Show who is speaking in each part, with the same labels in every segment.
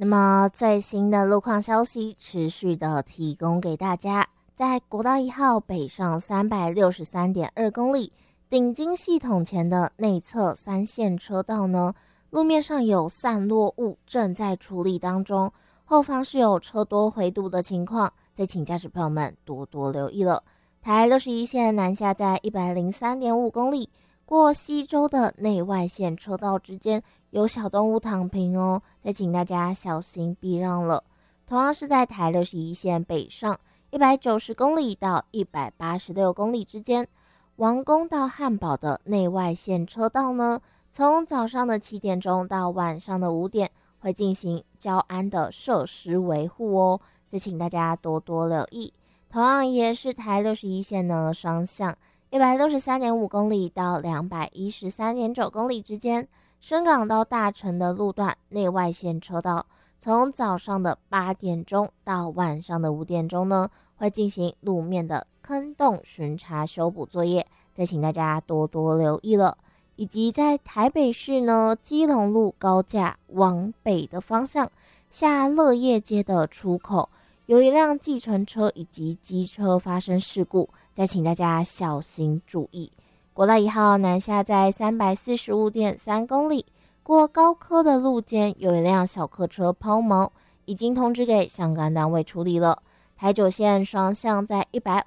Speaker 1: 那么最新的路况消息持续的提供给大家，在国道1号北上363.2公里顶金系统前的内侧3线车道呢，路面上有散落物正在处理当中，后方是有车多回堵的情况，再请驾驶朋友们多多留意了。台61线南下在103.5公里过西周的内外线车道之间有小动物躺平哦，再请大家小心避让了。同样是在台61线北上190公里到186公里之间，王宫到汉堡的内外线车道呢，从早上的7点钟到晚上的5点会进行交安的设施维护哦，再请大家多多留意。同样也是台61线呢，双向163.5公里到213.9公里之间，深港到大城的路段内外线车道，从早上的8点钟到晚上的5点钟呢，会进行路面的坑洞巡查修补作业，再请大家多多留意了。以及在台北市呢，基隆路高架往北的方向下乐业街的出口，有一辆计程车以及机车发生事故，再请大家小心注意。国道1号南下在345.3公里过高科的路肩有一辆小客车抛锚，已经通知给相关单位处理了。台9线双向在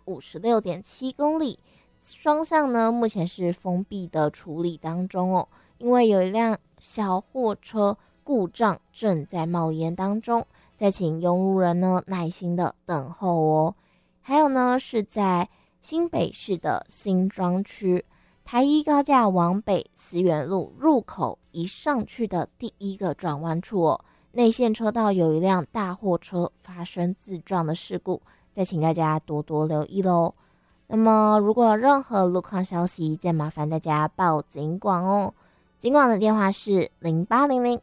Speaker 1: 156.7公里，双向呢目前是封闭的处理当中哦，因为有一辆小货车故障正在冒烟当中，再请用路人呢耐心的等候哦。还有呢是在新北市的新庄区台一高架往北思源路入口一上去的第一个转弯处哦，内线车道有一辆大货车发生自撞的事故，再请大家多多留意咯。那么如果有任何路况消息，再麻烦大家报警广哦。警广的电话是0800